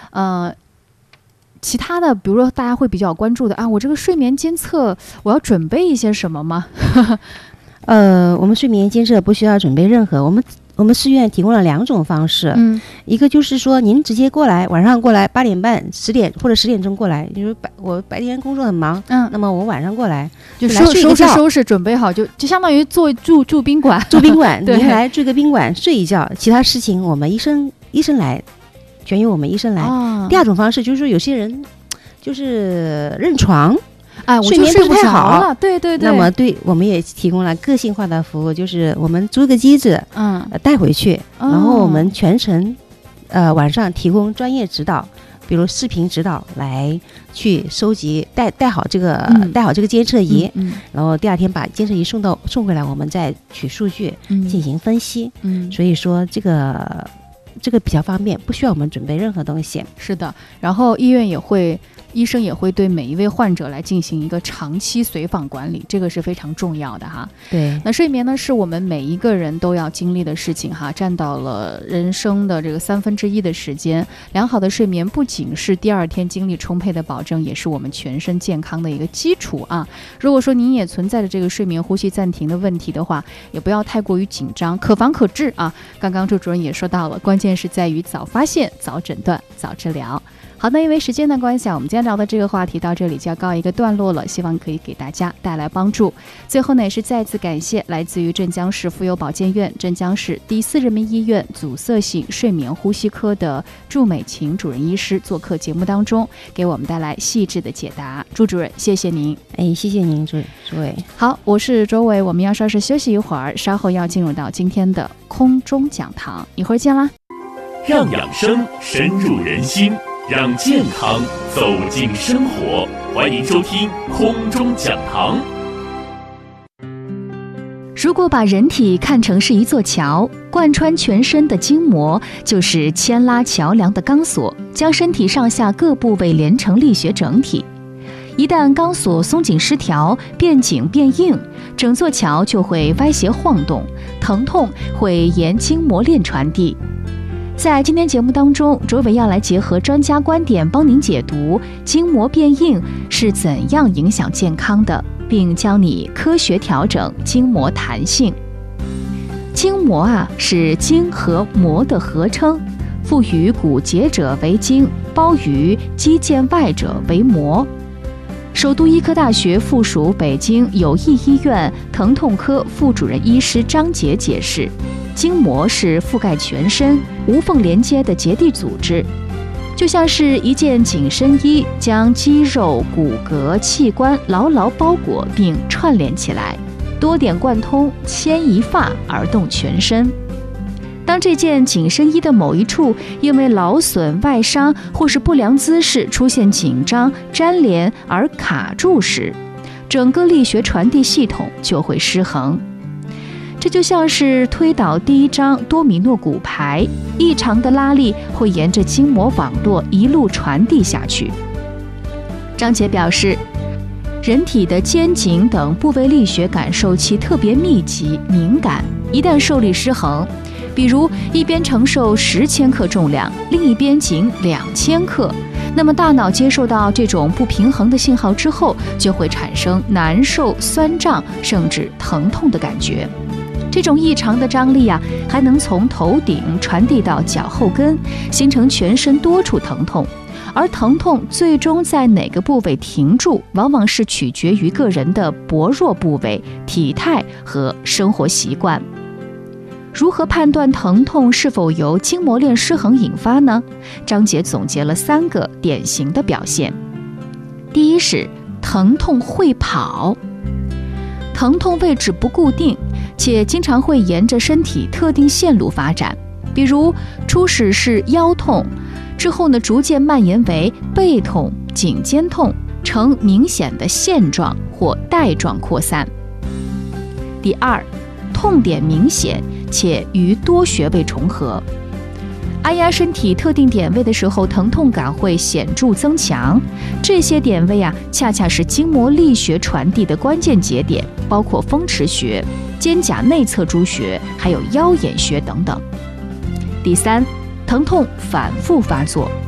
其他的比如说大家会比较关注的啊，我这个睡眠监测我要准备一些什么吗？ 我们睡眠监测不需要准备任何，我们市院提供了2种方式，一个就是说您直接过来，晚上过来8点半、10点或者10点钟过来，就是我白天工作很忙，那么我晚上过来就收拾准备好，就相当于住宾馆， 您来住个宾馆睡一觉，其他事情我们医生来，全由我们医生来。第二种方式就是说有些人就是认床。睡眠不太好了， 对， 那么我们也提供了个性化的服务，就是我们租个机子，带回去，然后我们全程，晚上提供专业指导，比如视频指导来去收集，带好这个监测仪，然后第二天把监测仪送回来，我们再取数据进行分析，所以说这个比较方便，不需要我们准备任何东西。 是的，然后医生也会对每一位患者来进行一个长期随访管理，这个是非常重要的哈。 对， 那睡眠呢是我们每一个人都要经历的事情哈，占到了人生的这个1/3的时间。良好的睡眠不仅是第二天精力充沛的保证，也是我们全身健康的一个基础啊。如果说您也存在着这个睡眠呼吸暂停的问题的话，也不要太过于紧张，可防可治啊。刚刚周主任也说到了，关键是在于早发现、早诊断、早治疗。好的，因为时间的关系，我们今天聊的这个话题到这里就要告一个段落了，希望可以给大家带来帮助。最后呢，也是再次感谢来自于镇江市妇幼保健院、镇江市第4人民医院阻塞性睡眠呼吸科的祝美琴主任医师做客节目当中，给我们带来细致的解答。祝主任，谢谢您。 谢谢您，朱伟。 好，我是周伟，我们要稍事休息一会儿，稍后要进入到今天的空中讲堂，一会儿见啦。 让养生深入人心，让健康走进生活，欢迎收听空中讲堂。 如果把人体看成是一座桥，贯穿全身的筋膜就是牵拉桥梁的钢索，将身体上下各部位连成力学整体。一旦钢索松紧失调，变紧变硬，整座桥就会歪斜晃动，疼痛会沿筋膜链传递。在今天节目当中，卓伟要来结合专家观点帮您解读筋膜变硬是怎样影响健康的，并教你科学调整筋膜弹性。筋膜是筋和膜的合称，附于骨节者为筋，包于肌腱外者为膜。首都医科大学附属北京友谊医院疼痛科副主任医师张杰解释，筋膜是覆盖全身、无缝连接的结缔组织，就像是一件紧身衣，将肌肉、骨骼、器官牢牢包裹并串联起来，多点贯通，牵一发而动全身。当这件紧身衣的某一处因为劳损、外伤或是不良姿势出现紧张、粘连而卡住时，整个力学传递系统就会失衡。这就像是推倒第一张多米诺骨牌，异常的拉力会沿着筋膜网络一路传递下去。张杰表示，人体的肩颈等部位力学感受器特别密集敏感，一旦受力失衡，比如一边承受10千克重量，另一边仅2000克，那么大脑接受到这种不平衡的信号之后，就会产生难受、酸胀甚至疼痛的感觉。这种异常的张力还能从头顶传递到脚后跟，形成全身多处疼痛。而疼痛最终在哪个部位停住，往往是取决于个人的薄弱部位、体态和生活习惯。如何判断疼痛是否由筋膜链失衡引发呢？张杰总结了3个典型的表现。第一是疼痛会跑，疼痛位置不固定，且经常会沿着身体特定线路发展，比如初始是腰痛，之后呢逐渐蔓延为背痛、颈肩痛，呈明显的线状或带状扩散。第二，痛点明显且与多穴位重合，按压身体特定点位的时候，疼痛感会显著增强。这些点位恰恰是筋膜力学传递的关键节点，包括风池穴、肩胛内侧诸穴，还有腰眼穴等等。第三，疼痛反复发作，